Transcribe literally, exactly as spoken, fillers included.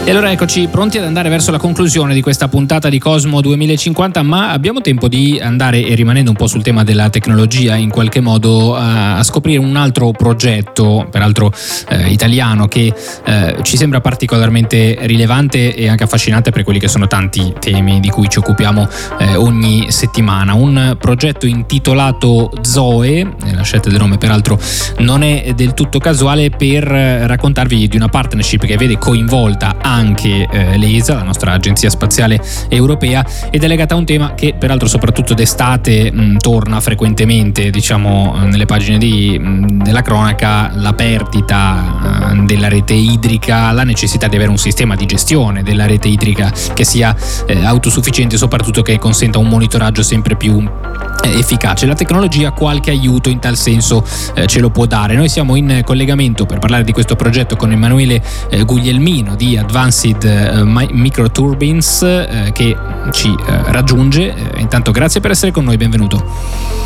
E allora eccoci pronti ad andare verso la conclusione di questa puntata di Cosmo duemilacinquanta, ma abbiamo tempo di andare, e rimanendo un po' sul tema della tecnologia in qualche modo, a, a scoprire un altro progetto, peraltro eh, italiano, che eh, ci sembra particolarmente rilevante e anche affascinante per quelli che sono tanti temi di cui ci occupiamo eh, ogni settimana. Un progetto intitolato Zoe, eh, la scelta del nome peraltro non è del tutto casuale, per raccontarvi di una partnership che vede coinvolta anche eh, l'E S A, la nostra agenzia spaziale europea, ed è legata a un tema che peraltro soprattutto d'estate mh, torna frequentemente, diciamo, nelle pagine di, mh, della cronaca: la perdita uh, della rete idrica, la necessità di avere un sistema di gestione della rete idrica che sia eh, autosufficiente e soprattutto che consenta un monitoraggio sempre più efficace. La tecnologia qualche aiuto in tal senso eh, ce lo può dare. Noi siamo in collegamento per parlare di questo progetto con Emanuele eh, Guglielmino di Advanced eh, Microturbines eh, che ci eh, raggiunge. Eh, intanto grazie per essere con noi, benvenuto.